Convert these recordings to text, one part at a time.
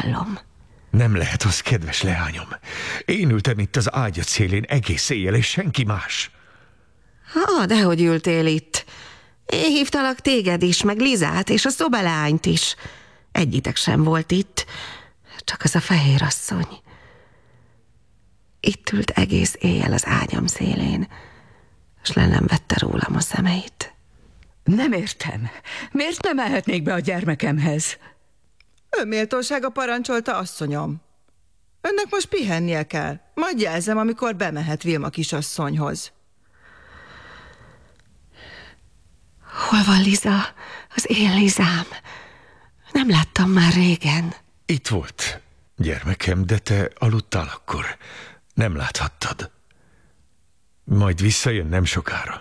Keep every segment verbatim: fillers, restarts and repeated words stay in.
hallom. Nem lehet az, kedves leányom. Én ültem itt az ágyat szélén egész éjjel, és senki más. Ha, dehogy ültél itt. Én hívtalak téged is, meg Lizát, és a szobaleányt is. Egyitek sem volt itt, csak az a fehér asszony. Itt ült egész éjjel az ágyam szélén, és le nem vette rólam a szemeit. Nem értem. Miért nem mehetnék be a gyermekemhez? Önméltósága parancsolta, asszonyom. Önnek most pihennie kell. Majd jelzem, amikor bemehet Vilma kisasszonyhoz. Hol van Liza? Az én Lizám. Nem láttam már régen. Itt volt, gyermekem, de te aludtál akkor. Nem láthattad. Majd visszajön nem sokára.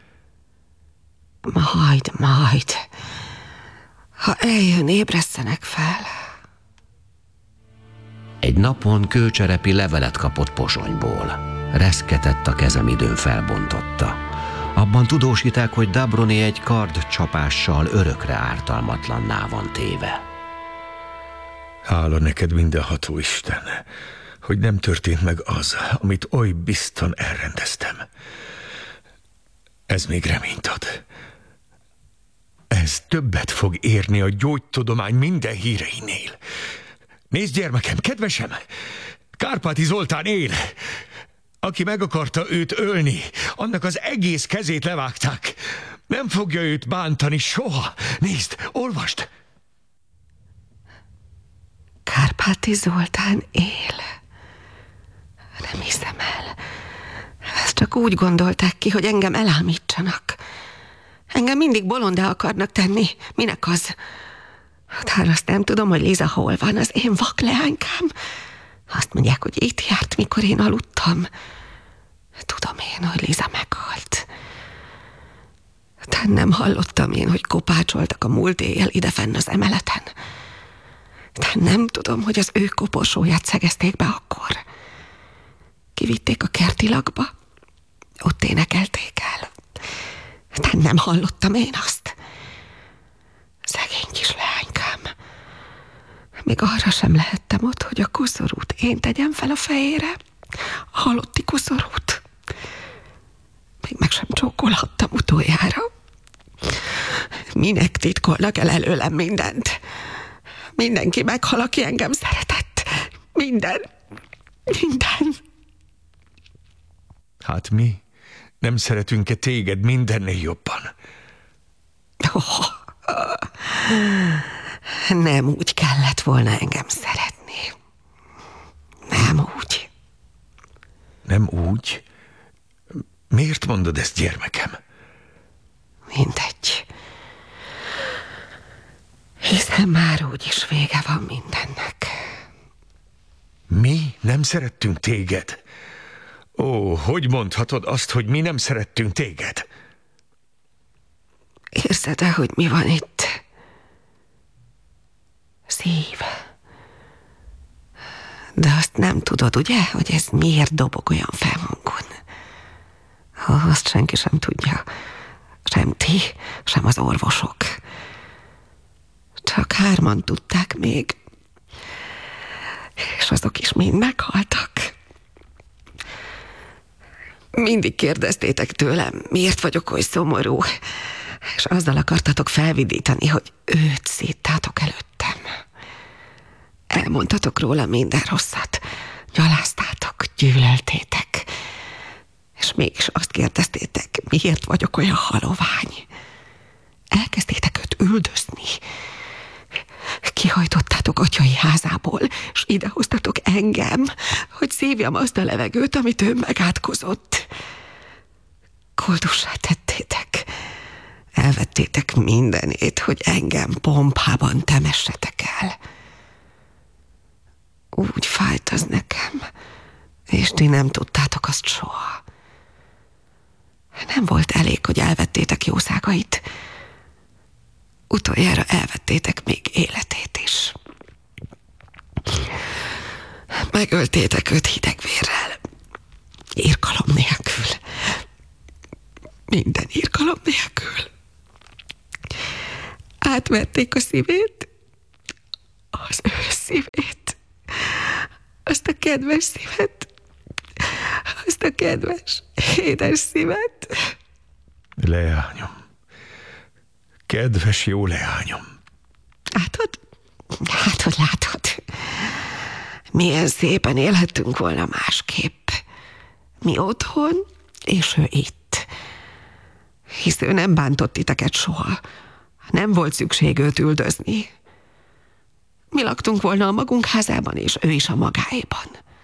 Majd, majd. Ha eljön, ébresztenek fel. Egy napon Kőcserepi levelet kapott Pozsonyból. Reszketett a kezem, időn felbontotta. Abban tudósíták, hogy Dabroni egy kardcsapással örökre ártalmatlanná van téve. Hála neked, mindenható Isten, hogy nem történt meg az, amit oly bizton elrendeztem. Ez még reményt ad. Ez többet fog érni a gyógytudomány minden híreinél. Nézd, gyermekem, kedvesem! Kárpáti Zoltán él! Aki meg akarta őt ölni, annak az egész kezét levágták. Nem fogja őt bántani soha. Nézd, olvasd! Kárpáti Zoltán él. Nem hiszem el. Ezt csak úgy gondolták ki, hogy engem elámítsanak. Engem mindig bolondá akarnak tenni. Minek az? Hát azt nem tudom, hogy Liza hol van, az én vak leánykám. Azt mondják, hogy itt járt, mikor én aludtam. Tudom én, hogy Liza meghalt. De nem hallottam én, hogy kopácsoltak a múlt éjjel idefenn az emeleten. De nem tudom, hogy az ő koporsóját szegezték be akkor. Kivitték a kerti lakba. Ott énekelték el. De nem hallottam én azt. Szegény kis leánykám. Még arra sem lehettem ott, hogy a koszorút én tegyem fel a fejére. A halotti koszorút. Még meg sem csókolhattam utoljára. Minek titkolnak el előlem mindent? Mindenki meghal, aki engem szeretett. Minden. Minden. Hát mi? Nem szeretünk-e téged mindennél jobban? Oh, nem úgy kellett volna engem szeretni. Nem úgy. Nem úgy? Miért mondod ezt, gyermekem? Mindegy. Hiszen már úgyis vége van mindennek. Mi nem szerettünk téged? Ó, hogy mondhatod azt, hogy mi nem szerettünk téged? Érzed-e, hogy mi van itt? Szív. De azt nem tudod, ugye, hogy ez miért dobog olyan felhangon? Azt senki sem tudja. Sem ti, sem az orvosok. Csak hárman tudták még. És azok is mind meghaltak. Mindig kérdeztétek tőlem, miért vagyok oly szomorú, és azzal akartatok felvidítani, hogy őt szíttátok előttem. Elmondtatok róla minden rosszat, gyaláztátok, gyűlöltétek, és mégis azt kérdeztétek, miért vagyok olyan halovány. Elkezdtétek őt üldözni. Kihajtottátok atyai házából, és idehoztatok engem, hogy szívjam azt a levegőt, amit ő megátkozott. Koldussá tettétek. Elvettétek mindenét, hogy engem pompában temessetek el. Úgy fájt az nekem, és ti nem tudtátok azt soha. Nem volt elég, hogy elvettétek jószágait. Utoljára elvettétek még életét is. Megöltétek őt hidegvérrel. Irgalom nélkül. Minden irgalom nélkül. Átverték a szívét, az ő szívét. Azt a kedves szívet. Azt a kedves, édes szívet. Leányom. Kedves jó leányom. Látod? Látod, látod. Milyen szépen élhettünk volna másképp. Mi otthon, és ő itt. Hisz ő nem bántott titeket soha. Nem volt szükség őt üldözni. Mi laktunk volna a magunk házában, és ő is a magáéban.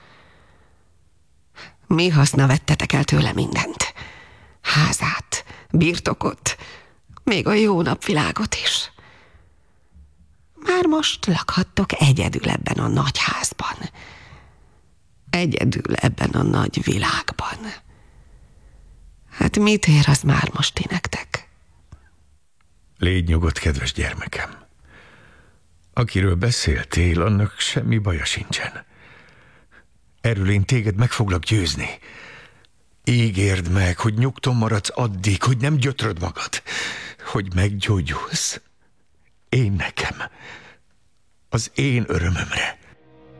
Mi haszna vettetek el tőle mindent? Házát, birtokot, még a jó napvilágot is. Már most lakhattok egyedül ebben a nagy házban. Egyedül ebben a nagy világban. Hát mit ér az már most ti nektek? Légy nyugodt, kedves gyermekem. Akiről beszéltél, annak semmi baja sincsen. Erről én téged meg foglak győzni. Ígérd meg, hogy nyugton maradsz addig, hogy nem gyötröd magad, hogy meggyógyulsz. Én nekem, az én örömömre.